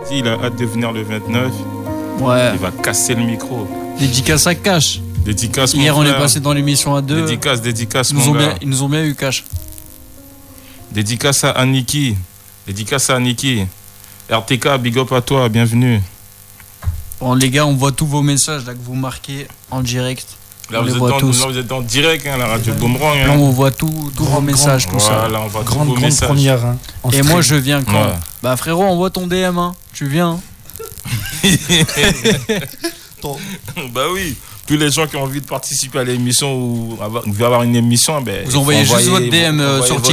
Il a hâte de venir le 29. Ouais. Il va casser le micro. Dédicace à Cash. Dédicace, Hier, mon on est frère. passé dans l'émission à deux. Dédicace, Ils mon gars. ils nous ont bien eu, Cash. Dédicace à Aniki. RTK, big up à toi, bienvenue. Bon, les gars, on voit tous vos messages là que vous marquez en direct. Là, on vous les êtes voit tous. là, vous êtes en direct, hein, la radio Boomerang. Là, Hein. on voit tous vos messages, tout ça. Voilà, on voit tous Grande vos messages. première. Hein, Et moi, je viens quand Ouais. Bah, frérot, envoie ton DM, hein. Tu viens. Bah oui, tous les gens qui ont envie de participer à l'émission ou avoir une émission, ben, Vous envoyez juste votre DM sur TikTok.